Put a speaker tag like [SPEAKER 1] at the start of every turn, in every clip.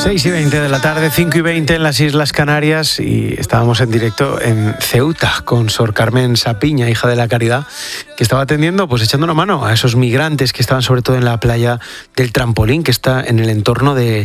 [SPEAKER 1] 6:20 de la tarde, 5:20 en las Islas Canarias, y estábamos en directo en Ceuta con Sor Carmen Sapiña, hija de la Caridad, que estaba atendiendo, pues echando una mano a esos migrantes que estaban sobre todo en la playa del Trampolín, que está en el entorno del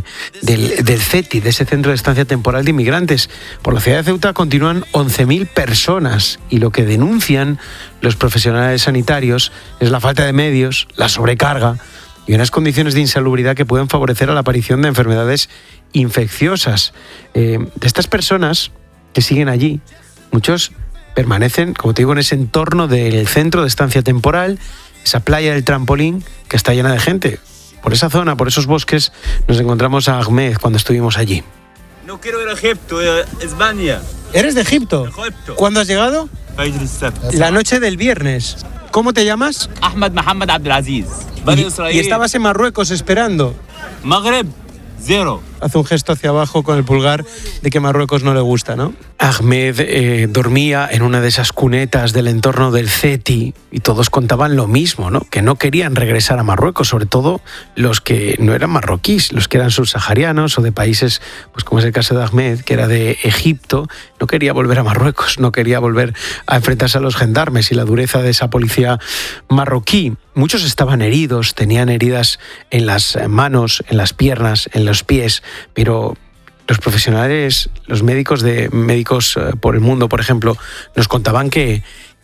[SPEAKER 1] CETI, de ese Centro de Estancia Temporal de Inmigrantes. Por la ciudad de Ceuta continúan 11.000 personas, y lo que denuncian los profesionales sanitarios es la falta de medios, la sobrecarga y unas condiciones de insalubridad que pueden favorecer a la aparición de enfermedades infecciosas. De estas personas que siguen allí, muchos permanecen, como te digo, en ese entorno del centro de estancia temporal, esa playa del Trampolín que está llena de gente. Por esa zona, por esos bosques, nos encontramos a Ahmed cuando estuvimos allí.
[SPEAKER 2] No quiero ir a Egipto, España.
[SPEAKER 1] ¿Eres de Egipto? ¿Cuándo has llegado? La noche del viernes. ¿Cómo te llamas?
[SPEAKER 2] Ahmed Mohamed Abdelaziz.
[SPEAKER 1] ¿Y estabas en Marruecos esperando?
[SPEAKER 2] Maghreb, 0.
[SPEAKER 1] Hace un gesto hacia abajo con el pulgar de que Marruecos no le gusta, ¿no? Ahmed dormía en una de esas cunetas del entorno del CETI y todos contaban lo mismo, ¿no? Que no querían regresar a Marruecos, sobre todo los que no eran marroquíes, los que eran subsaharianos o de países, pues como es el caso de Ahmed, que era de Egipto, no quería volver a Marruecos, no quería volver a enfrentarse a los gendarmes y la dureza de esa policía marroquí. Muchos estaban heridos, tenían heridas en las manos, en las piernas, en los pies, pero los profesionales, los médicos por el mundo, por ejemplo, nos contaban que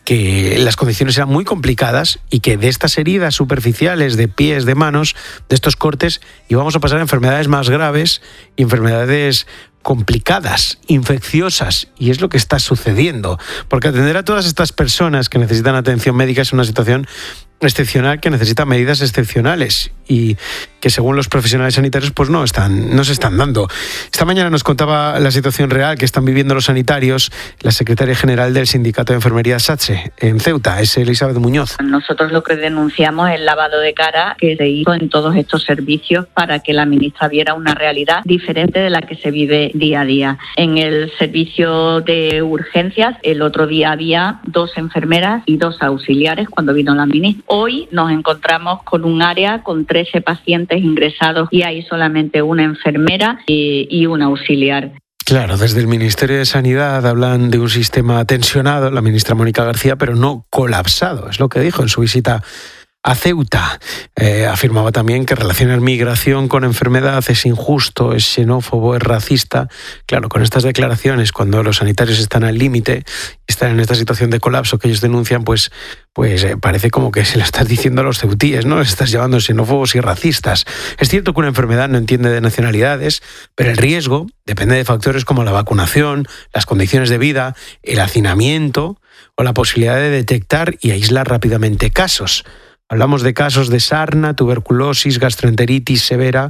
[SPEAKER 1] las condiciones eran muy complicadas y que de estas heridas superficiales de pies, de manos, de estos cortes, íbamos a pasar a enfermedades más graves y enfermedades complicadas, infecciosas, y es lo que está sucediendo, porque atender a todas estas personas que necesitan atención médica es una situación excepcional que necesita medidas excepcionales y que según los profesionales sanitarios pues no se están dando. Esta mañana nos contaba la situación real que están viviendo los sanitarios la secretaria general del Sindicato de Enfermería SATSE en Ceuta, es Elizabeth Muñoz.
[SPEAKER 3] Nosotros lo que denunciamos es el lavado de cara que se hizo en todos estos servicios para que la ministra viera una realidad diferente de la que se vive día a día. En el servicio de urgencias el otro día había 2 enfermeras y 2 auxiliares cuando vino la ministra. Hoy nos encontramos con un área con 13 pacientes ingresados y hay solamente una enfermera y un auxiliar.
[SPEAKER 1] Claro, desde el Ministerio de Sanidad hablan de un sistema tensionado, la ministra Mónica García, pero no colapsado, es lo que dijo en su visita a Ceuta. Afirmaba también que relacionar migración con enfermedad es injusto, es xenófobo, es racista. Claro, con estas declaraciones, cuando los sanitarios están al límite, están en esta situación de colapso que ellos denuncian, pues parece como que se lo estás diciendo a los ceutíes, ¿no? Les estás llamando xenófobos y racistas. Es cierto que una enfermedad no entiende de nacionalidades, pero el riesgo depende de factores como la vacunación, las condiciones de vida, el hacinamiento o la posibilidad de detectar y aislar rápidamente casos. Hablamos de casos de sarna, tuberculosis, gastroenteritis severa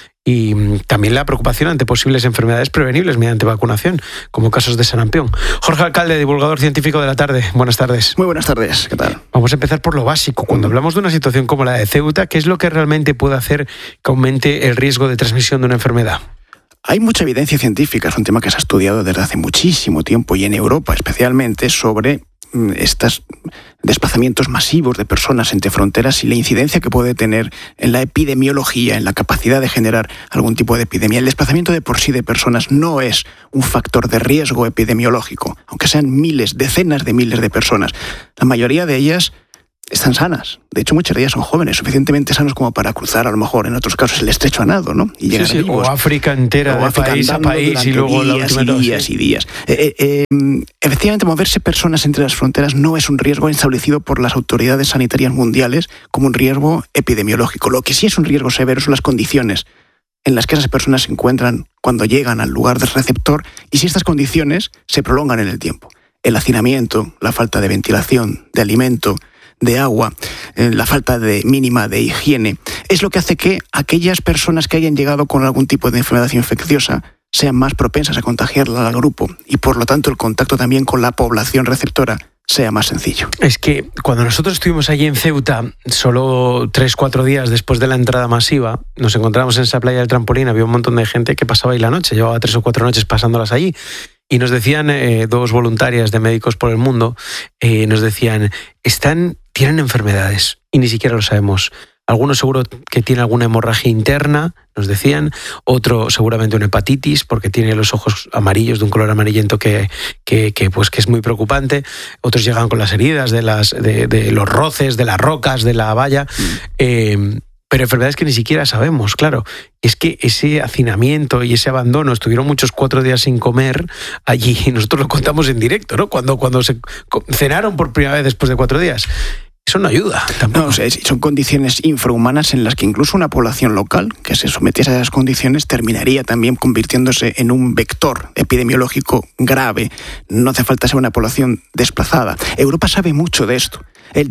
[SPEAKER 1] y también la preocupación ante posibles enfermedades prevenibles mediante vacunación, como casos de sarampión. Jorge Alcalde, divulgador científico de La Tarde. Buenas tardes.
[SPEAKER 4] Muy buenas tardes, ¿qué tal?
[SPEAKER 1] Vamos a empezar por lo básico. Cuando hablamos de una situación como la de Ceuta, ¿qué es lo que realmente puede hacer que aumente el riesgo de transmisión de una enfermedad?
[SPEAKER 4] Hay mucha evidencia científica, es un tema que se ha estudiado desde hace muchísimo tiempo y en Europa especialmente sobre estos desplazamientos masivos de personas entre fronteras y la incidencia que puede tener en la epidemiología, en la capacidad de generar algún tipo de epidemia. El desplazamiento de por sí de personas no es un factor de riesgo epidemiológico, aunque sean miles, decenas de miles de personas. La mayoría de ellas están sanas. De hecho, muchas de ellas son jóvenes, suficientemente sanos como para cruzar, a lo mejor, en otros casos, el estrecho a nado, ¿no? Y llegar vivos.
[SPEAKER 1] O África entera, o de África país a país, y luego
[SPEAKER 4] días y días. Efectivamente, moverse personas entre las fronteras no es un riesgo establecido por las autoridades sanitarias mundiales como un riesgo epidemiológico. Lo que sí es un riesgo severo son las condiciones en las que esas personas se encuentran cuando llegan al lugar del receptor y si estas condiciones se prolongan en el tiempo. El hacinamiento, la falta de ventilación, de alimento, de agua, la falta mínima de higiene, es lo que hace que aquellas personas que hayan llegado con algún tipo de enfermedad infecciosa sean más propensas a contagiarla al grupo y por lo tanto el contacto también con la población receptora sea más sencillo.
[SPEAKER 1] Es que cuando nosotros estuvimos allí en Ceuta, solo 3-4 días después de la entrada masiva, nos encontramos en esa playa del Trampolín, había un montón de gente que pasaba ahí la noche, llevaba 3 o 4 noches pasándolas allí. Y nos decían 2 voluntarias de Médicos por el Mundo, nos decían, tienen enfermedades y ni siquiera lo sabemos. Algunos seguro que tiene alguna hemorragia interna, nos decían. Otro seguramente una hepatitis porque tiene los ojos amarillos, de un color amarillento que es muy preocupante. Otros llegan con las heridas de los roces, de las rocas, de la valla. Pero enfermedades que ni siquiera sabemos, claro. Es que ese hacinamiento y ese abandono, estuvieron muchos 4 días sin comer allí, y nosotros lo contamos en directo, ¿no? Cuando se cenaron por primera vez después de 4 días. Eso no ayuda tampoco.
[SPEAKER 4] No, son condiciones infrahumanas en las que incluso una población local que se sometiese a esas condiciones terminaría también convirtiéndose en un vector epidemiológico grave. No hace falta ser una población desplazada. Europa sabe mucho de esto. El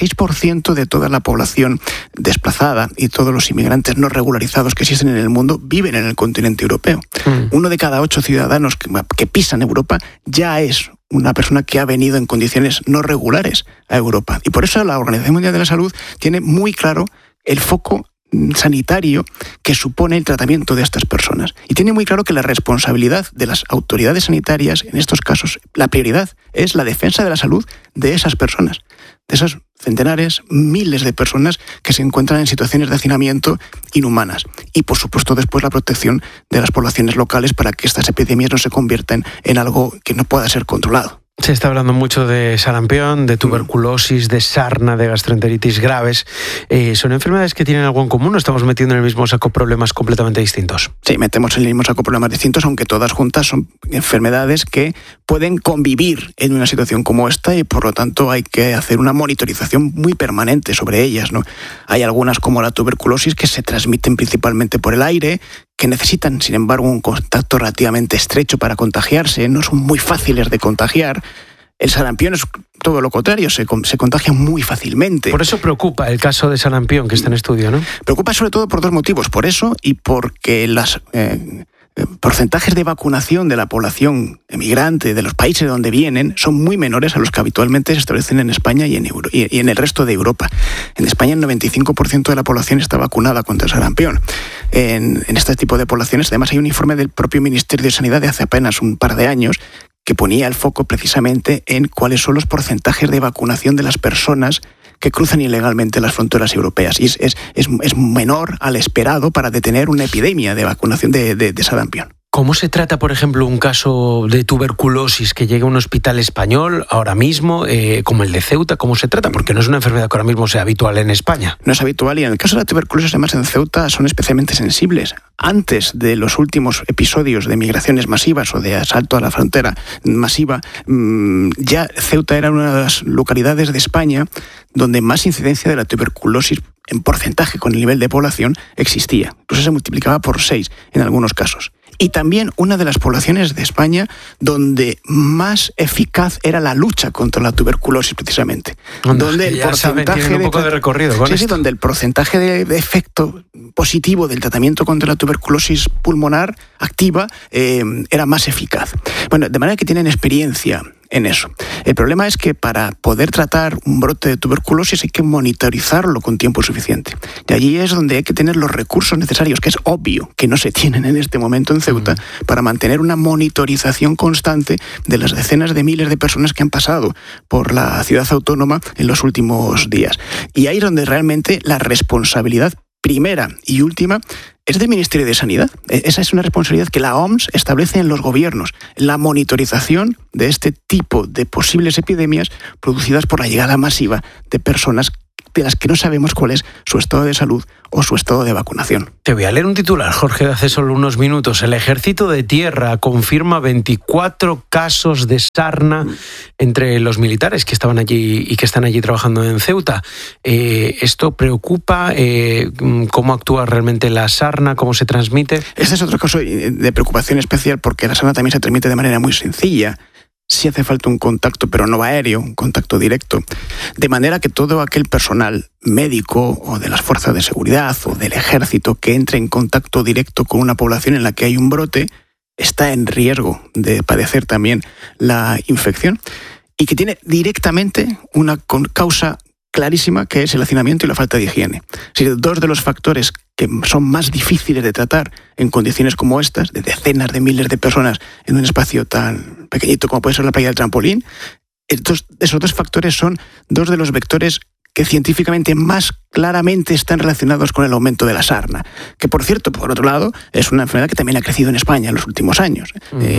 [SPEAKER 4] 36% de toda la población desplazada y todos los inmigrantes no regularizados que existen en el mundo viven en el continente europeo. 1 de cada 8 ciudadanos que pisan Europa ya es una persona que ha venido en condiciones no regulares a Europa. Y por eso la Organización Mundial de la Salud tiene muy claro el foco sanitario que supone el tratamiento de estas personas. Y tiene muy claro que la responsabilidad de las autoridades sanitarias, en estos casos, la prioridad es la defensa de la salud de esas personas, de esas centenares, miles de personas que se encuentran en situaciones de hacinamiento inhumanas. Y, por supuesto, después la protección de las poblaciones locales para que estas epidemias no se conviertan en algo que no pueda ser controlado.
[SPEAKER 1] Se está hablando mucho de sarampión, de tuberculosis, de sarna, de gastroenteritis graves. ¿Son enfermedades que tienen algo en común o estamos metiendo en el mismo saco problemas completamente distintos?
[SPEAKER 4] Sí, metemos en el mismo saco problemas distintos, aunque todas juntas son enfermedades que pueden convivir en una situación como esta y, por lo tanto, hay que hacer una monitorización muy permanente sobre ellas, ¿no? Hay algunas, como la tuberculosis, que se transmiten principalmente por el aire, que necesitan, sin embargo, un contacto relativamente estrecho para contagiarse, no son muy fáciles de contagiar. El sarampión es todo lo contrario, se contagia muy fácilmente.
[SPEAKER 1] Por eso preocupa el caso de sarampión que está en estudio, ¿no?
[SPEAKER 4] Preocupa sobre todo por 2 motivos. Por eso y porque los porcentajes de vacunación de la población emigrante de los países donde vienen son muy menores a los que habitualmente se establecen en España y en el resto de Europa. En España el 95% de la población está vacunada contra el sarampión. En este tipo de poblaciones, además, hay un informe del propio Ministerio de Sanidad de hace apenas un par de años que ponía el foco precisamente en cuáles son los porcentajes de vacunación de las personas que cruzan ilegalmente las fronteras europeas. Y es menor al esperado para detener una epidemia de vacunación de sarampión.
[SPEAKER 1] ¿Cómo se trata, por ejemplo, un caso de tuberculosis que llegue a un hospital español ahora mismo, como el de Ceuta? ¿Cómo se trata? Porque no es una enfermedad que ahora mismo sea habitual en España.
[SPEAKER 4] No es habitual, y en el caso de la tuberculosis, además, en Ceuta son especialmente sensibles. Antes de los últimos episodios de migraciones masivas o de asalto a la frontera masiva, ya Ceuta era una de las localidades de España donde más incidencia de la tuberculosis en porcentaje con el nivel de población existía. Incluso se multiplicaba por 6 en algunos casos. Y también una de las poblaciones de España donde más eficaz era la lucha contra la tuberculosis, precisamente.
[SPEAKER 1] Donde el porcentaje un poco de recorrido con esto.
[SPEAKER 4] Donde el porcentaje de efecto positivo del tratamiento contra la tuberculosis pulmonar activa era más eficaz. Bueno, de manera que tienen experiencia en eso. El problema es que para poder tratar un brote de tuberculosis hay que monitorizarlo con tiempo suficiente. Y allí es donde hay que tener los recursos necesarios, que es obvio que no se tienen en este momento en Ceuta, para mantener una monitorización constante de las decenas de miles de personas que han pasado por la ciudad autónoma en los últimos días. Y ahí es donde realmente la responsabilidad primera y última es del Ministerio de Sanidad. Esa es una responsabilidad que la OMS establece en los gobiernos, la monitorización de este tipo de posibles epidemias producidas por la llegada masiva de personas de las que no sabemos cuál es su estado de salud o su estado de vacunación.
[SPEAKER 1] Te voy a leer un titular, Jorge, de hace solo unos minutos. El Ejército de Tierra confirma 24 casos de sarna entre los militares que estaban allí y que están allí trabajando en Ceuta. ¿Esto preocupa? ¿Cómo actúa realmente la sarna? ¿Cómo se transmite?
[SPEAKER 4] Este es otro caso de preocupación especial porque la sarna también se transmite de manera muy sencilla. Sí hace falta un contacto, pero no aéreo, un contacto directo. De manera que todo aquel personal médico o de las fuerzas de seguridad o del ejército que entre en contacto directo con una población en la que hay un brote está en riesgo de padecer también la infección y que tiene directamente una causa clarísima, que es el hacinamiento y la falta de higiene. Es decir, 2 de los factores que son más difíciles de tratar en condiciones como estas, de decenas de miles de personas en un espacio tan pequeñito como puede ser la playa del Trampolín, esos 2 factores son 2 de los vectores que científicamente más claramente están relacionados con el aumento de la sarna, que por cierto, por otro lado, es una enfermedad que también ha crecido en España en los últimos años,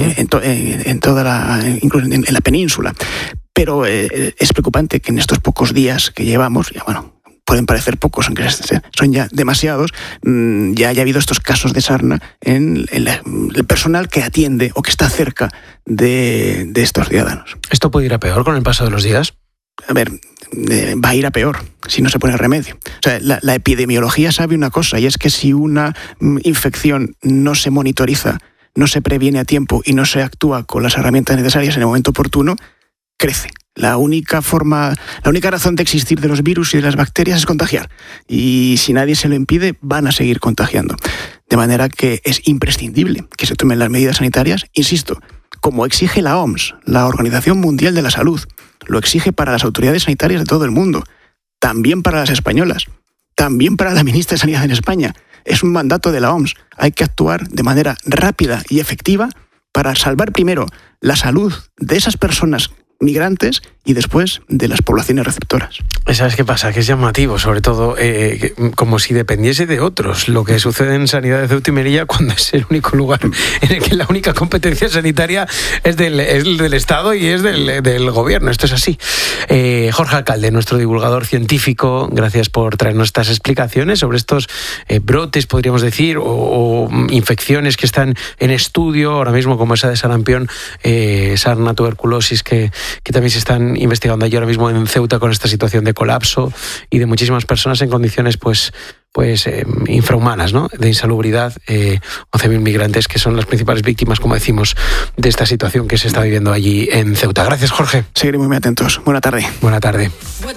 [SPEAKER 4] incluso en la península. Pero es preocupante que en estos pocos días que llevamos, ya bueno, pueden parecer pocos, aunque son ya demasiados, ya haya habido estos casos de sarna en el personal que atiende o que está cerca de estos ciudadanos.
[SPEAKER 1] ¿Esto puede ir a peor con el paso de los días?
[SPEAKER 4] A ver, va a ir a peor si no se pone remedio. O sea, la epidemiología sabe una cosa, y es que si una infección no se monitoriza, no se previene a tiempo y no se actúa con las herramientas necesarias en el momento oportuno, crece. La única razón de existir de los virus y de las bacterias es contagiar. Y si nadie se lo impide, van a seguir contagiando. De manera que es imprescindible que se tomen las medidas sanitarias, insisto, como exige la OMS, la Organización Mundial de la Salud. Lo exige para las autoridades sanitarias de todo el mundo, también para las españolas, también para la ministra de Sanidad en España. Es un mandato de la OMS. Hay que actuar de manera rápida y efectiva para salvar primero la salud de esas personas migrantes y después de las poblaciones receptoras.
[SPEAKER 1] ¿Sabes qué pasa? Que es llamativo, sobre todo, como si dependiese de otros, lo que sucede en Sanidad de Ceuta y Melilla, cuando es el único lugar en el que la única competencia sanitaria es del Estado y es del Gobierno. Esto es así. Jorge Alcalde, nuestro divulgador científico, gracias por traernos estas explicaciones sobre estos brotes, podríamos decir, o infecciones que están en estudio ahora mismo, como esa de sarampión, sarna, tuberculosis, que también se están investigando allí ahora mismo en Ceuta con esta situación de colapso y de muchísimas personas en condiciones pues infrahumanas, ¿no? De insalubridad, 11.000 migrantes que son las principales víctimas, como decimos, de esta situación que se está viviendo allí en Ceuta. Gracias, Jorge.
[SPEAKER 4] Seguiremos muy atentos. Buena tarde.
[SPEAKER 1] Buena tarde.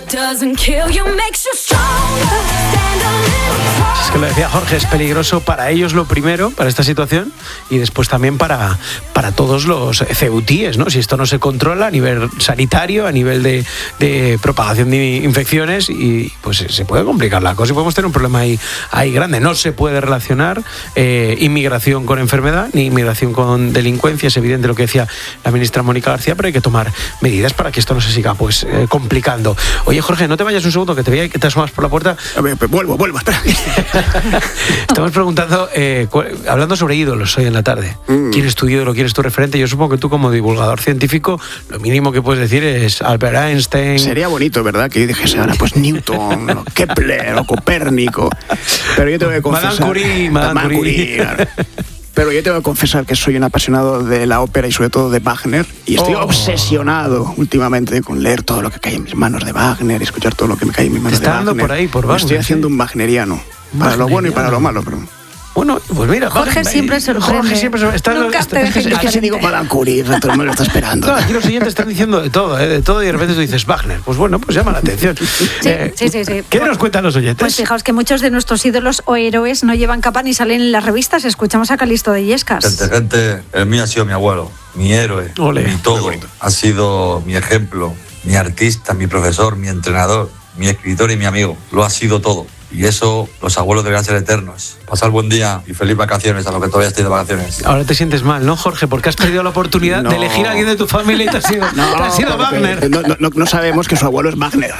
[SPEAKER 1] Es que lo decía Jorge, es peligroso para ellos lo primero, para esta situación, y después también para todos los ceutíes, ¿no? Si esto no se controla a nivel sanitario, a nivel de propagación de infecciones, y pues se puede complicar la cosa y podemos tener un problema ahí grande. No se puede relacionar inmigración con enfermedad ni inmigración con delincuencia. Es evidente lo que decía la ministra Mónica García, pero hay que tomar medidas para que esto no se siga complicando. Oye, Jorge, no te vayas un segundo, que te veía que te asomas por la puerta.
[SPEAKER 4] A ver, vuelvo, espera.
[SPEAKER 1] Estamos preguntando, hablando sobre ídolos hoy en la tarde. ¿Quién es tu ídolo? ¿Quién es tu referente? Yo supongo que tú, como divulgador científico, lo mínimo que puedes decir es Albert Einstein.
[SPEAKER 4] Sería bonito, ¿verdad? Que yo dijese ahora, pues Newton, o Kepler, o Copérnico. Pero yo tengo que confesar...
[SPEAKER 1] Madame Curie.
[SPEAKER 4] Claro. Pero yo tengo que confesar que soy un apasionado de la ópera y sobre todo de Wagner, y estoy obsesionado últimamente con leer todo lo que cae en mis manos de Wagner y escuchar todo lo que me cae en mis manos de Wagner.
[SPEAKER 1] Está dando por ahí, por Wagner.
[SPEAKER 4] Estoy haciendo un wagneriano, para lo bueno y para lo malo, pero...
[SPEAKER 1] Bueno, pues mira,
[SPEAKER 5] Jorge siempre sorprende.
[SPEAKER 1] Jorge siempre sorprende.
[SPEAKER 4] Es que si digo Madame Curie, todo el mundo lo está esperando.
[SPEAKER 1] No, aquí los siguientes están diciendo de todo, y de repente tú dices Wagner. Pues bueno, pues llama la atención.
[SPEAKER 5] Sí.
[SPEAKER 1] ¿Qué nos cuentan los oyentes?
[SPEAKER 5] Pues fijaos que muchos de nuestros ídolos o héroes no llevan capa ni salen en las revistas. Escuchamos a Calixto de Illescas.
[SPEAKER 6] Gente, el mío ha sido mi abuelo, mi héroe, mi todo. Ha sido mi ejemplo, mi artista, mi profesor, mi entrenador, mi escritor y mi amigo. Lo ha sido todo. Y eso, los abuelos deberían ser eternos. Pasar buen día y feliz vacaciones a los que todavía estéis de vacaciones.
[SPEAKER 1] Ahora te sientes mal, ¿no, Jorge? Porque has perdido la oportunidad de elegir a alguien de tu familia y te has sido Wagner.
[SPEAKER 4] No sabemos que su abuelo es Wagner.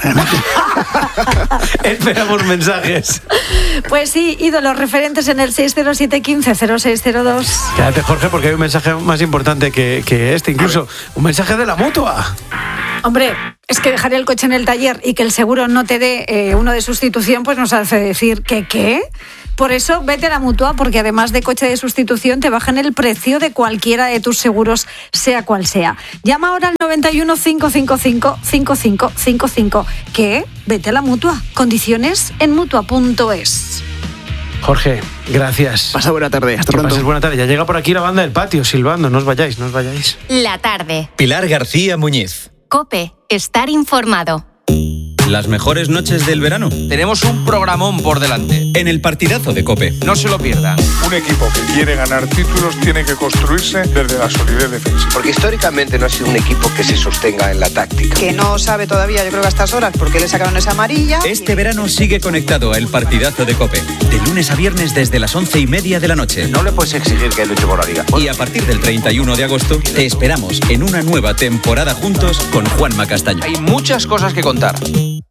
[SPEAKER 1] Esperamos mensajes.
[SPEAKER 5] Pues sí, ídolos referentes en el 607-15-0602.
[SPEAKER 1] Quédate, Jorge, porque hay un mensaje más importante que este, incluso un mensaje de la Mutua.
[SPEAKER 5] Hombre, es que dejar el coche en el taller y que el seguro no te dé uno de sustitución, pues nos hace decir que ¿qué? Por eso vete a la Mutua, porque además de coche de sustitución te bajan el precio de cualquiera de tus seguros, sea cual sea. Llama ahora al 91 555 5555. ¿Qué? Vete a la Mutua. Condiciones en Mutua.es.
[SPEAKER 1] Jorge, gracias.
[SPEAKER 4] Pasa buena tarde, hasta pronto.
[SPEAKER 1] Pases buena tarde. Ya llega por aquí la banda del patio silbando. No os vayáis.
[SPEAKER 7] La tarde.
[SPEAKER 8] Pilar García Muñiz.
[SPEAKER 7] COPE. Estar informado.
[SPEAKER 8] Las mejores noches del verano.
[SPEAKER 9] Tenemos un programón por delante.
[SPEAKER 8] En el partidazo de COPE.
[SPEAKER 9] No se lo pierdan.
[SPEAKER 10] Un equipo que quiere ganar títulos tiene que construirse desde la solidez defensiva.
[SPEAKER 11] Porque históricamente no ha sido un equipo que se sostenga en la táctica.
[SPEAKER 12] Que no sabe todavía, yo creo que a estas horas, por qué le sacaron esa amarilla.
[SPEAKER 8] Este verano sigue conectado a el partidazo de COPE. De lunes a viernes desde las 11:30 de la noche.
[SPEAKER 11] No le puedes exigir que luche por la liga.
[SPEAKER 8] Y a partir del 31 de agosto te esperamos en una nueva temporada juntos con Juanma Castaño.
[SPEAKER 9] Hay muchas cosas que contar.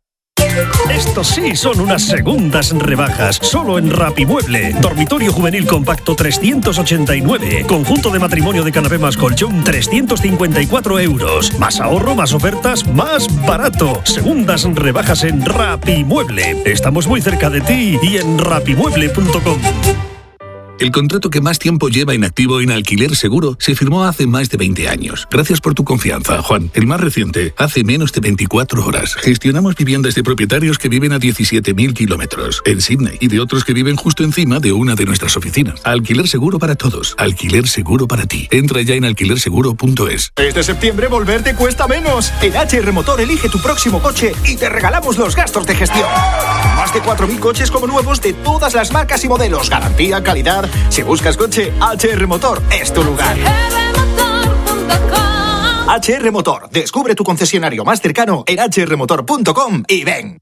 [SPEAKER 13] Estos sí son unas segundas rebajas, solo en Rapimueble. Dormitorio juvenil compacto 389. Conjunto de matrimonio de canapé más colchón 354 euros. Más ahorro, más ofertas, más barato. Segundas rebajas en Rapimueble. Estamos muy cerca de ti y en rapimueble.com.
[SPEAKER 14] El contrato que más tiempo lleva inactivo en Alquiler Seguro se firmó hace más de 20 años. Gracias por tu confianza, Juan. El más reciente, hace menos de 24 horas. Gestionamos viviendas de propietarios que viven a 17.000 kilómetros en Sydney y de otros que viven justo encima de una de nuestras oficinas. Alquiler Seguro para todos. Alquiler Seguro para ti. Entra ya en alquilerseguro.es.
[SPEAKER 15] Este septiembre volver te cuesta menos. En HR Motor elige tu próximo coche y te regalamos los gastos de gestión. Más de 4.000 coches como nuevos de todas las marcas y modelos. Garantía, calidad. Si buscas coche, HR Motor es tu lugar. HR Motor. Descubre tu concesionario más cercano en hrmotor.com y ven.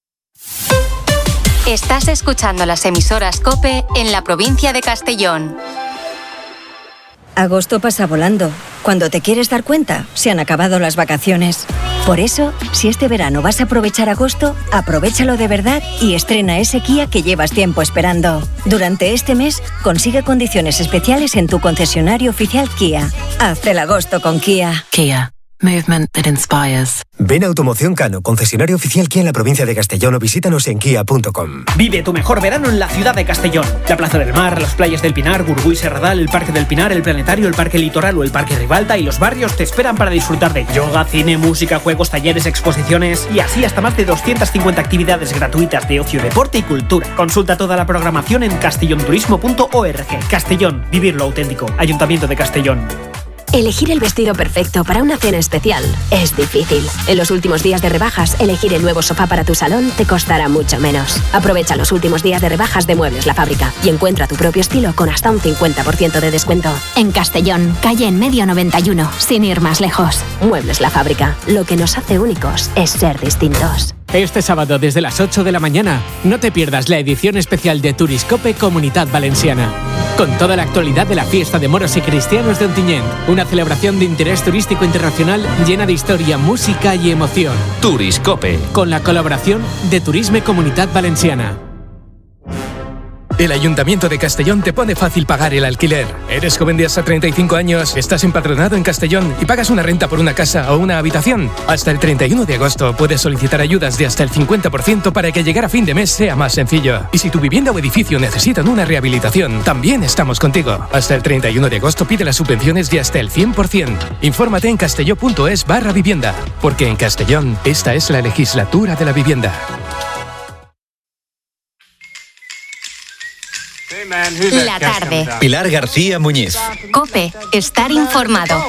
[SPEAKER 7] Estás escuchando las emisoras COPE en la provincia de Castellón.
[SPEAKER 16] Agosto pasa volando. Cuando te quieres dar cuenta, se han acabado las vacaciones. Por eso, si este verano vas a aprovechar agosto, aprovéchalo de verdad y estrena ese Kia que llevas tiempo esperando. Durante este mes, consigue condiciones especiales en tu concesionario oficial Kia. Haz el agosto con Kia.
[SPEAKER 17] Kia. Movement that inspires.
[SPEAKER 18] Ven a Automoción Cano, concesionario oficial Kia en la provincia de Castellón o visítanos en kia.com.
[SPEAKER 19] Vive tu mejor verano en la ciudad de Castellón. La Plaza del Mar, las playas del Pinar, Gurgú y Serradal, el Parque del Pinar, el Planetario, el Parque Litoral o el Parque Ribalta y los barrios te esperan para disfrutar de yoga, cine, música, juegos, talleres, exposiciones y así hasta más de 250 actividades gratuitas de ocio, deporte y cultura. Consulta toda la programación en castellonturismo.org. Castellón, vivir lo auténtico. Ayuntamiento de Castellón.
[SPEAKER 20] Elegir el vestido perfecto para una cena especial es difícil. En los últimos días de rebajas, elegir el nuevo sofá para tu salón te costará mucho menos. Aprovecha los últimos días de rebajas de Muebles La Fábrica y encuentra tu propio estilo con hasta un 50% de descuento.
[SPEAKER 21] En Castellón, calle en medio 91, sin ir más lejos.
[SPEAKER 20] Muebles La Fábrica. Lo que nos hace únicos es ser distintos.
[SPEAKER 22] Este sábado desde las 8 de la mañana, no te pierdas la edición especial de Turiscope Comunitat Valenciana. Con toda la actualidad de la fiesta de moros y cristianos de Ontinyent, una celebración de interés turístico internacional llena de historia, música y emoción.
[SPEAKER 23] Turiscope.
[SPEAKER 22] Con la colaboración de Turisme Comunitat Valenciana.
[SPEAKER 24] El Ayuntamiento de Castellón te pone fácil pagar el alquiler. Eres joven de hasta 35 años, estás empadronado en Castellón y pagas una renta por una casa o una habitación. Hasta el 31 de agosto puedes solicitar ayudas de hasta el 50% para que llegar a fin de mes sea más sencillo. Y si tu vivienda o edificio necesitan una rehabilitación, también estamos contigo. Hasta el 31 de agosto pide las subvenciones de hasta el 100%. Infórmate en castelló.es/vivienda, porque en Castellón esta es la legislatura de la vivienda.
[SPEAKER 7] La tarde.
[SPEAKER 8] Pilar García Muñiz.
[SPEAKER 7] COPE. Estar informado.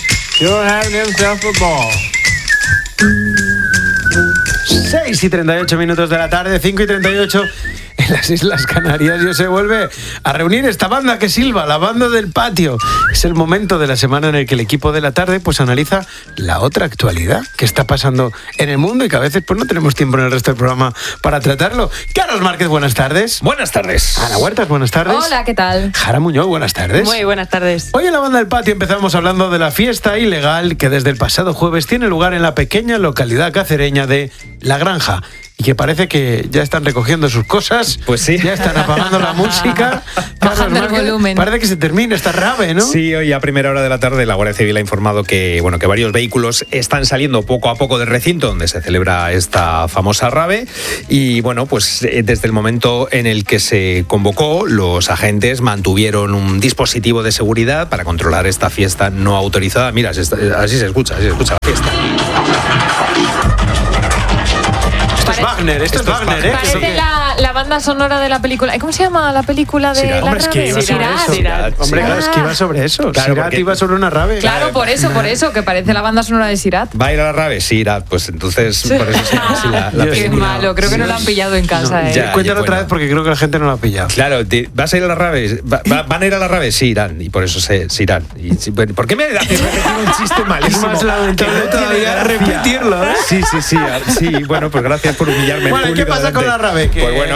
[SPEAKER 1] 6:38 de la tarde, 5:38 en las Islas Canarias. Y se vuelve a reunir esta banda que silba, la banda del patio. Es el momento de la semana en el que el equipo de la tarde pues analiza la otra actualidad que está pasando en el mundo y que a veces pues no tenemos tiempo en el resto del programa para tratarlo. Carlos Márquez, buenas tardes.
[SPEAKER 25] Buenas tardes.
[SPEAKER 1] Ana Huertas, buenas tardes.
[SPEAKER 26] Hola, ¿qué tal?
[SPEAKER 1] Jara Muñoz, buenas tardes.
[SPEAKER 26] Muy buenas tardes.
[SPEAKER 1] Hoy en la banda del patio empezamos hablando de la fiesta ilegal que desde el pasado jueves tiene lugar en la pequeña localidad cacereña de La Granja. Y que parece que ya están recogiendo sus cosas.
[SPEAKER 25] Pues sí.
[SPEAKER 1] Ya están apagando la música.
[SPEAKER 26] Bajando el volumen.
[SPEAKER 1] Parece que se termina esta rave, ¿no?
[SPEAKER 25] Sí, hoy a primera hora de la tarde la Guardia Civil ha informado que varios vehículos están saliendo poco a poco del recinto donde se celebra esta famosa rave. Y bueno, pues desde el momento en el que se convocó, los agentes mantuvieron un dispositivo de seguridad para controlar esta fiesta no autorizada. Mira, así se escucha la fiesta.
[SPEAKER 1] Esto es Wagner, ¿eh?
[SPEAKER 26] Parece la banda sonora de la película. ¿Cómo se llama la película de la rave?
[SPEAKER 1] Sirat. Hombre, claro, es que iba sobre eso. Claro, Sirat iba sobre una rave.
[SPEAKER 26] Claro, por eso, que parece la banda sonora de Sirat.
[SPEAKER 25] ¿Va a ir a la rave? Sirat, pues entonces por eso sí la
[SPEAKER 26] Qué malo, creo que no la han pillado en casa.
[SPEAKER 1] Cuéntalo otra vez porque creo que la gente no la ha pillado.
[SPEAKER 25] Claro, ¿vas a ir a la rave? ¿Van a ir a la rave? Sí, irán, y por eso se irán. ¿Por qué me haces repetir un chiste malísimo?
[SPEAKER 1] Es más lamentable todavía repetirlo, ¿eh?
[SPEAKER 25] Sí, bueno, pues gracias por humillarme.
[SPEAKER 1] Bueno, ¿qué pasa con la rave?
[SPEAKER 25] Pues bueno,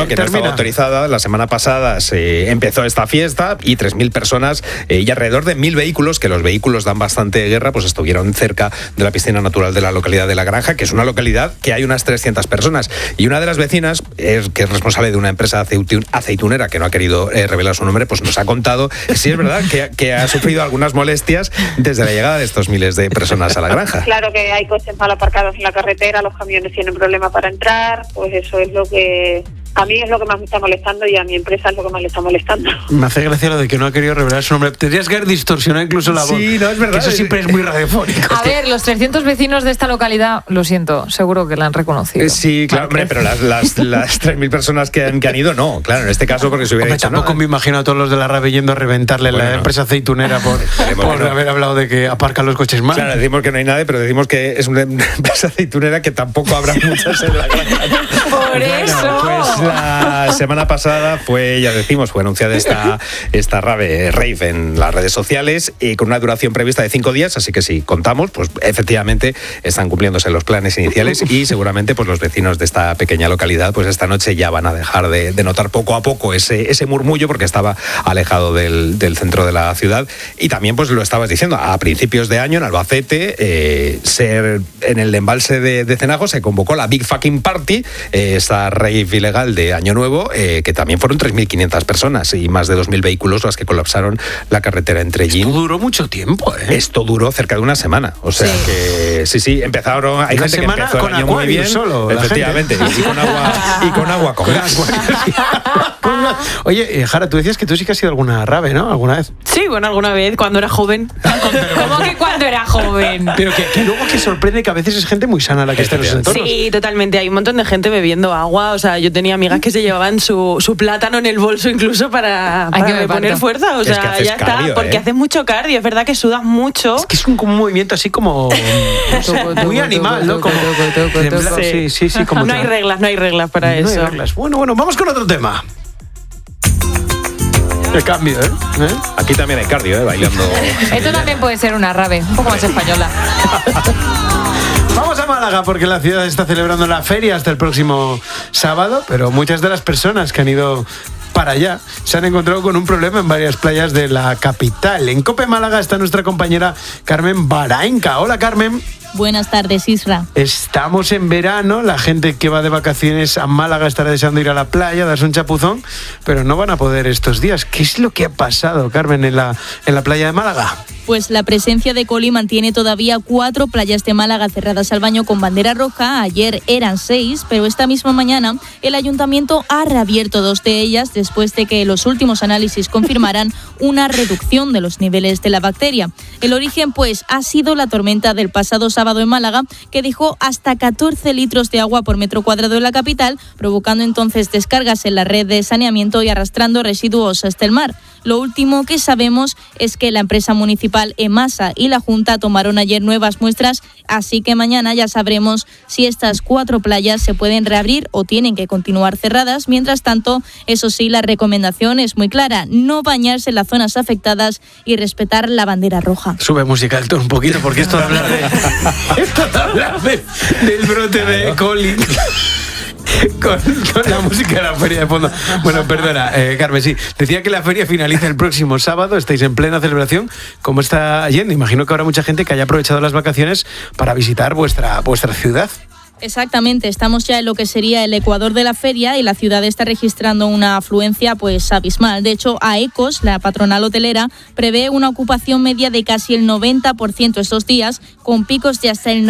[SPEAKER 25] que no estaba autorizada. La semana pasada se empezó esta fiesta y 3.000 personas y alrededor de 1.000 vehículos, que los vehículos dan bastante guerra, pues estuvieron cerca de la piscina natural de la localidad de La Granja, que es una localidad que hay unas 300 personas. Y una de las vecinas, que es responsable de una empresa aceitunera, que no ha querido revelar su nombre, pues nos ha contado que sí es verdad que ha sufrido algunas molestias desde la llegada de estos miles de personas a La Granja.
[SPEAKER 2] Claro que hay coches mal aparcados en la carretera, los camiones tienen problemas para entrar, pues eso es lo que... A mí es lo que más me está molestando y a mi empresa es lo que más le está molestando.
[SPEAKER 1] Me hace gracia lo de que no ha querido revelar su nombre. Tendrías que haber distorsionado incluso la voz.
[SPEAKER 25] Sí, no, es verdad.
[SPEAKER 1] Que eso siempre es muy radiofónico.
[SPEAKER 26] A ver, los 300 vecinos de esta localidad, lo siento, seguro que la han reconocido.
[SPEAKER 25] Sí, claro, hombre, pero las 3.000 personas que han ido, no. Claro, en este caso porque se hubiera dicho
[SPEAKER 1] tampoco me imagino a todos los de la RAVE yendo a reventarle la empresa aceitunera por haber hablado de que aparcan los coches mal.
[SPEAKER 25] Claro, decimos que no hay nadie, pero decimos que es una empresa aceitunera que tampoco habrá muchas en La Granja.
[SPEAKER 26] Por eso.
[SPEAKER 25] Pues la semana pasada fue anunciada esta rave en las redes sociales y con una duración prevista de 5 días, así que si contamos, pues efectivamente están cumpliéndose los planes iniciales y seguramente pues los vecinos de esta pequeña localidad pues esta noche ya van a dejar de notar poco a poco ese murmullo porque estaba alejado del centro de la ciudad. Y también pues lo estabas diciendo, a principios de año en Albacete en el embalse de Cenajo se convocó la Big Fucking Party, esa rave ilegal de Año Nuevo, que también fueron 3.500 personas y más de 2.000 vehículos las que colapsaron la carretera entre Gin.
[SPEAKER 1] Esto duró mucho tiempo, ¿eh?
[SPEAKER 25] Esto duró cerca de una semana. O sea que sí, empezaron. Hay gente que empezó el año muy bien.
[SPEAKER 1] Solo,
[SPEAKER 25] efectivamente. Y con agua con gas.
[SPEAKER 1] Oye, Jara, tú decías que tú sí que has ido a alguna rave, ¿no? ¿Alguna vez?
[SPEAKER 3] Sí, bueno, alguna vez, cuando era joven.
[SPEAKER 26] ¿Cómo que cuando era joven?
[SPEAKER 1] Pero que luego que sorprende que a veces es gente muy sana la que está en los entornos.
[SPEAKER 3] Sí, totalmente. Hay un montón de gente bebiendo agua. O sea, yo tenía amigas que se llevaban su plátano en el bolso incluso para poner fuerza. O sea, ya
[SPEAKER 25] cardio,
[SPEAKER 3] está. Porque haces mucho cardio. Es verdad que sudas mucho.
[SPEAKER 1] Es que es un movimiento así como muy animal, ¿no? Como sí, como
[SPEAKER 3] no hay reglas para eso.
[SPEAKER 1] No hay reglas. Bueno, vamos con otro tema. El cambio, ¿eh?
[SPEAKER 25] Aquí también hay cardio, bailando.
[SPEAKER 26] Esto también puede ser una rave, un poco más española.
[SPEAKER 1] Vamos a Málaga porque la ciudad está celebrando la feria hasta el próximo sábado, pero muchas de las personas que han ido para allá se han encontrado con un problema en varias playas de la capital. En COPE Málaga está nuestra compañera Carmen Barainca. Hola, Carmen.
[SPEAKER 4] Buenas tardes, Isra.
[SPEAKER 1] Estamos en verano, la gente que va de vacaciones a Málaga estará deseando ir a la playa, darse un chapuzón, pero no van a poder estos días. ¿Qué es lo que ha pasado, Carmen, en la playa de Málaga?
[SPEAKER 4] Pues la presencia de Coli mantiene todavía 4 playas de Málaga cerradas al baño con bandera roja. Ayer eran 6, pero esta misma mañana el ayuntamiento ha reabierto 2 de ellas después de que los últimos análisis confirmaran una reducción de los niveles de la bacteria. El origen, pues, ha sido la tormenta del pasado sábado en Málaga, que dejó hasta 14 litros de agua por metro cuadrado en la capital, provocando entonces descargas en la red de saneamiento y arrastrando residuos hasta el mar. Lo último que sabemos es que la empresa municipal EMASA y la Junta tomaron ayer nuevas muestras, así que mañana ya sabremos si estas 4 playas se pueden reabrir o tienen que continuar cerradas. Mientras tanto, eso sí, la recomendación es muy clara: no bañarse en las zonas afectadas y respetar la bandera roja.
[SPEAKER 1] Sube música alto un poquito porque esto de hablar del brote de Coli. Con la música de la feria de fondo. Bueno, perdona, Carmen, sí. Decía que la feria finaliza el próximo sábado, estáis en plena celebración. ¿Cómo está yendo? Imagino que habrá mucha gente que haya aprovechado las vacaciones para visitar vuestra ciudad.
[SPEAKER 4] Exactamente, estamos ya en lo que sería el ecuador de la feria y la ciudad está registrando una afluencia pues abismal. De hecho, AECOS, la patronal hotelera, prevé una ocupación media de casi el 90% estos días, con picos de hasta el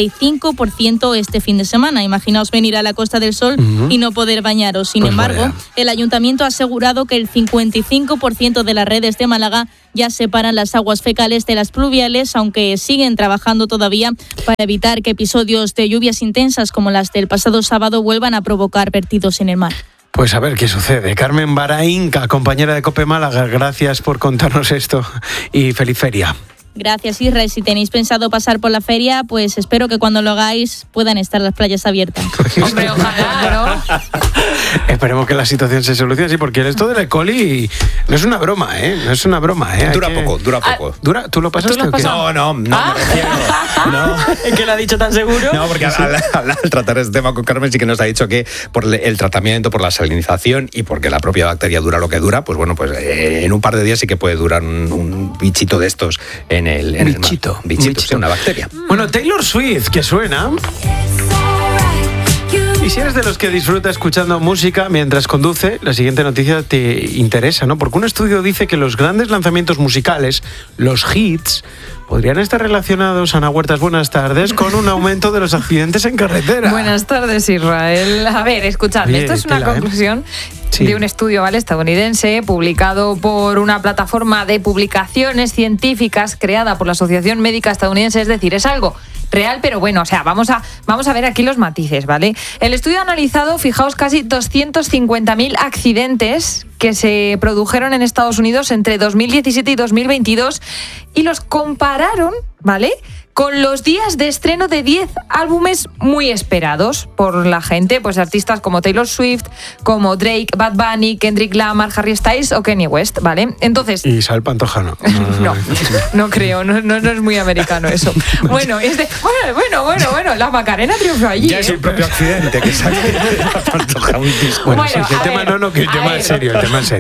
[SPEAKER 4] 95% este fin de semana. Imaginaos venir a la Costa del Sol y no poder bañaros. Sin embargo, el ayuntamiento ha asegurado que el 55% de las redes de Málaga ya separan las aguas fecales de las pluviales, aunque siguen trabajando todavía para evitar que episodios de lluvias intensas como las del pasado sábado vuelvan a provocar vertidos en el mar.
[SPEAKER 1] Pues a ver qué sucede. Carmen Barainca, compañera de COPE Málaga, gracias por contarnos esto y feliz feria.
[SPEAKER 4] Gracias, Isra. Y si tenéis pensado pasar por la feria, pues espero que cuando lo hagáis puedan estar las playas abiertas.
[SPEAKER 26] Hombre, ojalá, ¿no?
[SPEAKER 1] Esperemos que la situación se solucione, sí, porque esto del E. coli no es una broma, ¿eh? No es una broma, ¿eh?
[SPEAKER 25] Dura poco.
[SPEAKER 1] ¿Tú lo pasaste o qué?
[SPEAKER 25] No, me refiero. No.
[SPEAKER 3] ¿Es que lo ha dicho tan seguro?
[SPEAKER 25] No, porque al tratar este tema con Carmen sí que nos ha dicho que por el tratamiento, por la salinización y porque la propia bacteria dura lo que dura, pues bueno, pues en un par de días sí que puede durar un bichito de estos en el mar. Bichito, sí, una bacteria.
[SPEAKER 1] Bueno, Taylor Swift, que suena. Y si eres de los que disfruta escuchando música mientras conduce, la siguiente noticia te interesa, ¿no? Porque un estudio dice que los grandes lanzamientos musicales, los hits, podrían estar relacionados, Ana Huertas, buenas tardes, con un aumento de los accidentes en carretera.
[SPEAKER 26] Buenas tardes, Israel. A ver, escuchadme, esto es una conclusión de un estudio, ¿vale?, estadounidense, publicado por una plataforma de publicaciones científicas creada por la Asociación Médica Estadounidense, es decir, es algo real, pero bueno, o sea, vamos a ver aquí los matices, ¿vale? El estudio ha analizado, fijaos, casi 250.000 accidentes que se produjeron en Estados Unidos entre 2017 y 2022 y los compararon, ¿vale?, con los días de estreno de 10 álbumes muy esperados por la gente, pues artistas como Taylor Swift, como Drake, Bad Bunny, Kendrick Lamar, Harry Styles o Kanye West, ¿vale? Entonces...
[SPEAKER 1] Y Isabel Pantoja no.
[SPEAKER 26] No creo, no es muy americano eso. Bueno, bueno, la Macarena triunfó allí.
[SPEAKER 25] Ya es el propio accidente que saque Pantoja un disco.
[SPEAKER 1] Bueno, sí, que el tema que el tema es serio,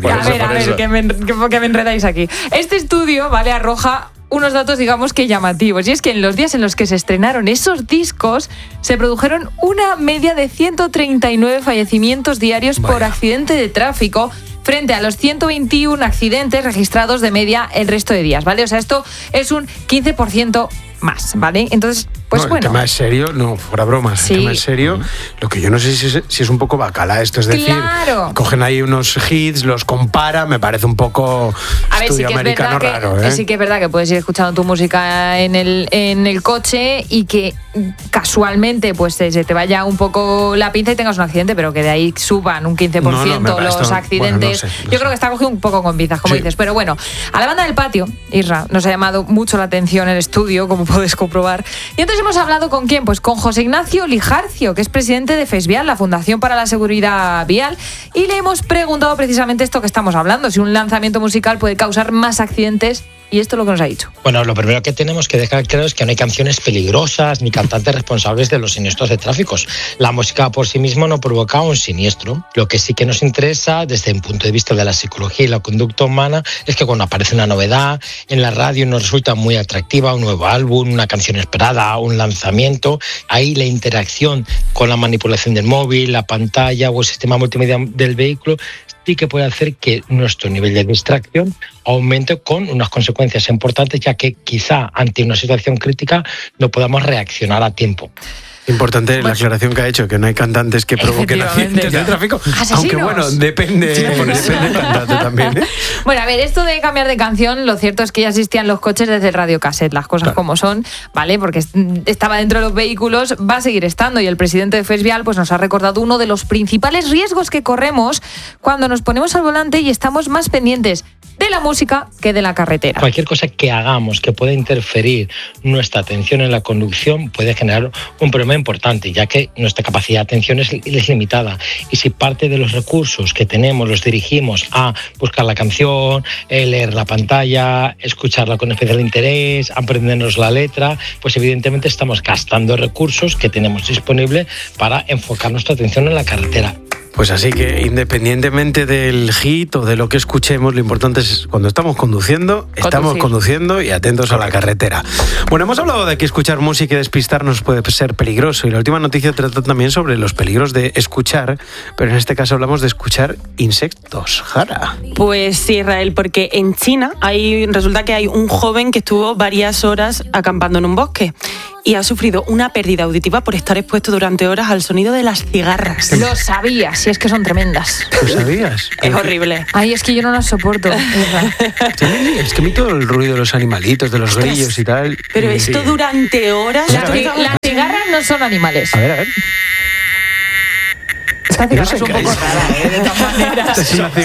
[SPEAKER 26] A ver, que me enredáis aquí. Este estudio, ¿vale?, arroja unos datos, digamos que llamativos, y es que en los días en los que se estrenaron esos discos se produjeron una media de 139 fallecimientos diarios por accidente de tráfico frente a los 121 accidentes registrados de media el resto de días, ¿vale? O sea, esto es un 15% más, ¿vale? Entonces, pues bueno.
[SPEAKER 1] El tema es serio, no, fuera bromas, sí. El tema es serio. Lo que yo no sé si es un poco bacala esto, es decir, cogen ahí unos hits, los comparan, me parece un poco estudio americano raro, ¿eh?
[SPEAKER 26] Sí que es verdad que puedes ir escuchando tu música en el coche y que casualmente pues se te vaya un poco la pinza y tengas un accidente, pero que de ahí suban un 15% los accidentes. Bueno, no sé. Yo creo que está cogido un poco con pinzas, como dices, pero bueno, a la banda del patio, Isra, nos ha llamado mucho la atención el estudio, como puedes comprobar. Y entonces hemos hablado con ¿quién? Pues con José Ignacio Lijarcio, que es presidente de FESVIAL, la Fundación para la Seguridad Vial, y le hemos preguntado precisamente esto que estamos hablando, si un lanzamiento musical puede causar más accidentes. Y esto es lo que nos ha dicho.
[SPEAKER 5] Bueno, lo primero que tenemos que dejar claro es que no hay canciones peligrosas ni cantantes responsables de los siniestros de tráfico. La música por sí misma no provoca un siniestro. Lo que sí que nos interesa desde un punto de vista de la psicología y la conducta humana es que cuando aparece una novedad en la radio nos resulta muy atractiva, un nuevo álbum, una canción esperada, un lanzamiento, ahí la interacción con la manipulación del móvil, la pantalla o el sistema multimedia del vehículo sí que puede hacer que nuestro nivel de distracción aumente con unas consecuencias importantes, ya que quizá ante una situación crítica no podamos reaccionar a tiempo.
[SPEAKER 1] Importante la aclaración que ha hecho, que no hay cantantes que provoquen accidentes de tráfico.
[SPEAKER 26] ¿Asesinos?
[SPEAKER 1] Aunque bueno, depende del cantante también, ¿eh?
[SPEAKER 26] Bueno, a ver, esto de cambiar de canción, lo cierto es que ya existían los coches desde el radiocassette, las cosas como son, ¿vale? Porque estaba dentro de los vehículos, va a seguir estando, y el presidente de FESVIAL pues nos ha recordado uno de los principales riesgos que corremos cuando nos ponemos al volante y estamos más pendientes de la música que de la carretera.
[SPEAKER 5] Cualquier cosa que hagamos que pueda interferir nuestra atención en la conducción puede generar un problema importante, ya que nuestra capacidad de atención es limitada, y si parte de los recursos que tenemos los dirigimos a buscar la canción, leer la pantalla, escucharla con especial interés, aprendernos la letra, pues evidentemente estamos gastando recursos que tenemos disponibles para enfocar nuestra atención en la carretera.
[SPEAKER 1] Pues así que independientemente del hit o de lo que escuchemos, lo importante es cuando estamos conduciendo, estamos conduciendo y atentos a la carretera. Bueno, hemos hablado de que escuchar música y despistarnos puede ser peligroso, y la última noticia trata también sobre los peligros de escuchar, pero en este caso hablamos de escuchar insectos. Jara.
[SPEAKER 3] Pues sí, Israel, porque en China resulta que hay un joven que estuvo varias horas acampando en un bosque y ha sufrido una pérdida auditiva por estar expuesto durante horas al sonido de las cigarras.
[SPEAKER 26] Lo sabía, si es que son tremendas.
[SPEAKER 1] ¿Lo sabías?
[SPEAKER 3] Es horrible.
[SPEAKER 26] Ay, es que yo no las soporto.
[SPEAKER 1] Es que a mí todo el ruido de los animalitos, de los grillos y tal.
[SPEAKER 3] Pero esto durante horas.
[SPEAKER 26] Las cigarras no son animales.
[SPEAKER 1] A ver.
[SPEAKER 26] Esta cigarra es un poco rara, de todas maneras.
[SPEAKER 1] Es una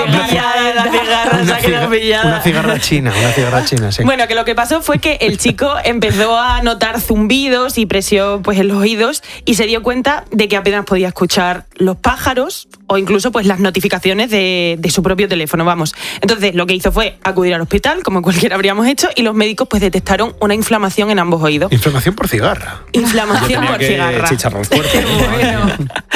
[SPEAKER 1] cigarra china, sí.
[SPEAKER 3] Bueno, que lo que pasó fue que el chico empezó a notar zumbidos y presión pues en los oídos y se dio cuenta de que apenas podía escuchar los pájaros o incluso pues las notificaciones de su propio teléfono, vamos. Entonces lo que hizo fue acudir al hospital, como cualquiera habríamos hecho, y los médicos pues detectaron una inflamación en ambos oídos.
[SPEAKER 1] Inflamación por cigarra.
[SPEAKER 3] Inflamación por cigarra.
[SPEAKER 25] Chicharrón fuerte.
[SPEAKER 3] Bueno.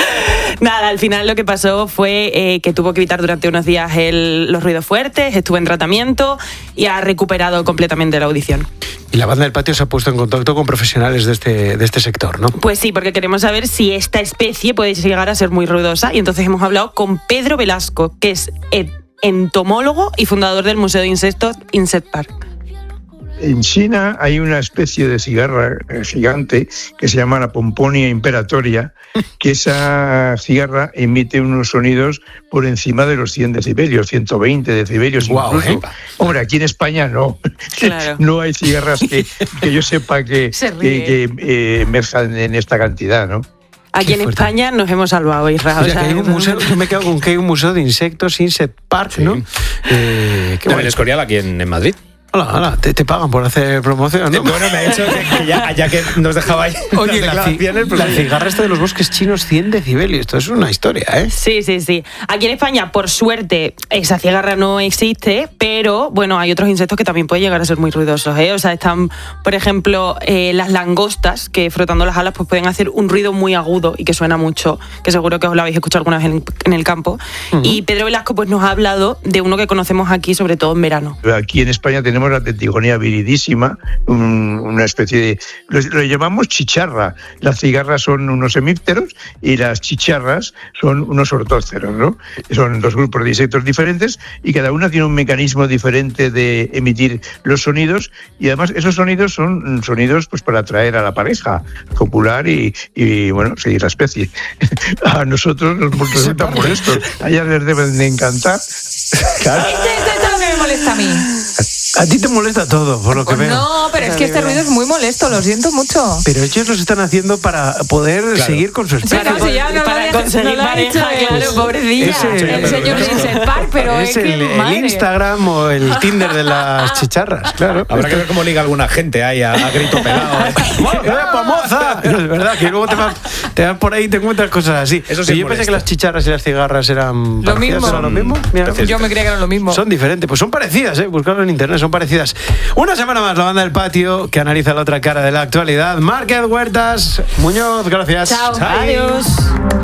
[SPEAKER 3] Nada, al final lo que pasó fue que tuvo que evitar durante unos días los ruidos fuertes, estuvo en tratamiento y ha recuperado completamente la audición.
[SPEAKER 1] Y la banda del patio se ha puesto en contacto con profesionales de este sector, ¿no?
[SPEAKER 3] Pues sí, porque queremos saber si esta especie puede llegar a ser muy ruidosa, y entonces hemos hablado con Pedro Velasco, que es entomólogo y fundador del Museo de Insectos Insect Park.
[SPEAKER 6] En China hay una especie de cigarra gigante que se llama la Pomponia imperatoria, que esa cigarra emite unos sonidos por encima de los 100 decibelios, 120 decibelios incluso. Hombre, aquí en España no. Claro. No hay cigarras que yo sepa que emerjan en esta cantidad, ¿no?
[SPEAKER 3] Aquí en España nos hemos salvado, Israel.
[SPEAKER 1] O sea, que hay un museo, yo me quedo con que hay un museo de insectos, Insect Park, ¿no?
[SPEAKER 25] Qué bueno. En Escorial, aquí en Madrid.
[SPEAKER 1] Hola, te pagan por hacer promoción, ¿no?
[SPEAKER 25] Bueno, me ha dicho que ya que nos dejaba ahí.
[SPEAKER 1] Oye, la cigarra esta de los bosques chinos, 100 decibelios. Esto es una historia, ¿eh?
[SPEAKER 3] Sí. Aquí en España, por suerte, esa cigarra no existe, pero bueno, hay otros insectos que también pueden llegar a ser muy ruidosos, ¿eh? O sea, están, por ejemplo, las langostas, que frotando las alas pues pueden hacer un ruido muy agudo y que suena mucho, que seguro que os lo habéis escuchado alguna vez en el campo. Uh-huh. Y Pedro Velasco pues nos ha hablado de uno que conocemos aquí, sobre todo en verano.
[SPEAKER 6] Aquí en España tenemos la Tetigonia viridísima, una especie de... Lo llamamos chicharra. Las cigarras son unos hemípteros y las chicharras son unos ortóceros, ¿no? Son dos grupos de insectos diferentes y cada una tiene un mecanismo diferente de emitir los sonidos, y además esos sonidos son sonidos pues para atraer a la pareja, copular y bueno, seguir la especie. A nosotros nos resulta molestos. A ellas les deben de encantar.
[SPEAKER 26] Claro. Esto es lo que me molesta a mí.
[SPEAKER 1] A ti te molesta todo, por lo que veo.
[SPEAKER 26] No, pero es que este ruido es muy molesto, lo siento mucho.
[SPEAKER 1] Pero ellos lo están haciendo para poder seguir con su especie.
[SPEAKER 26] Claro, si ya para conseguir pareja, claro, pobrecilla. El señor Insect Park, pero es que
[SPEAKER 1] el Instagram o el Tinder de las chicharras, claro.
[SPEAKER 25] Habrá que ver cómo liga alguna gente ahí a grito pelado.
[SPEAKER 1] ¡Moza! Es verdad, que luego te vas por ahí y te encuentras cosas así. Eso sí. Yo pensé que las chicharras y las cigarras eran
[SPEAKER 26] lo mismo.
[SPEAKER 1] ¿Eran lo mismo? Mira,
[SPEAKER 26] yo me creía que eran lo mismo.
[SPEAKER 1] Son diferentes, pues son parecidas, buscarlo en internet, son parecidas. Una semana más, la banda del patio, que analiza la otra cara de la actualidad. Márquez, Huertas, Muñoz, gracias.
[SPEAKER 26] Chao. Adiós.